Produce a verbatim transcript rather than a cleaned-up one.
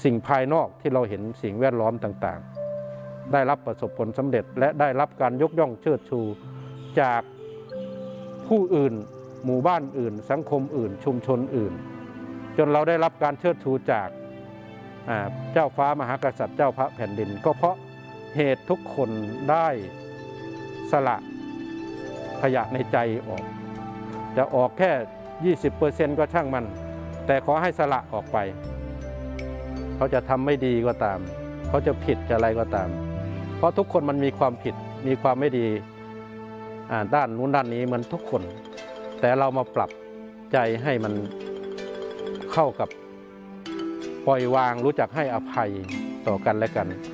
สิ่งภายนอกที่เราเห็นสิ่งแวดล้อมต่างๆได้รับประสบผลสำเร็จและได้รับการยกย่องเชิดชูจากผู้อื่นหมู่บ้านอื่นสังคมอื่นชุมชนอื่นจนเราได้รับการเชิดชูจากเจ้าฟ้ามหากษัตริย์เจ้าพระแผ่นดินก็เพราะเหตุทุกคนได้สละขยะในใจออกจะออกแค่ ยี่สิบเปอร์เซ็นต์ ก็ช่างมันแต่ขอให้สละออกไปเขาจะทำไม่ดีก็ตามเขาจะผิดจะอะไรก็ตามเพราะทุกคนมันมีความผิดมีความไม่ดีด้านนู้นด้านนี้เหมือนทุกคนแต่เรามาปรับใจให้มันเข้ากับปล่อยวางรู้จักให้อภัยต่อกันและกัน